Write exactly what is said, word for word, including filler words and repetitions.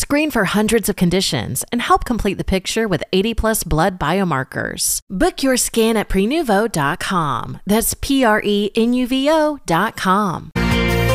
Screen for hundreds of conditions and help complete the picture with eighty plus blood biomarkers. Book your scan at prenuvo dot com. That's P R E N U V O dot com.